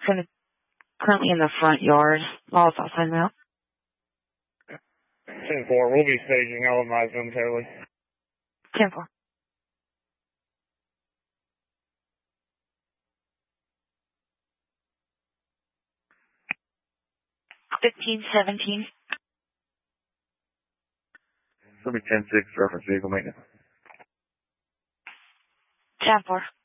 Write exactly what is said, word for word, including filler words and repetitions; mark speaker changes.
Speaker 1: Currently currently in the front yard. All outside now.
Speaker 2: ten four, we'll be staging. I'll advise momentarily.
Speaker 1: ten four. fifteen seventeen.
Speaker 3: It'll be ten six, reference vehicle maintenance.
Speaker 1: ten four.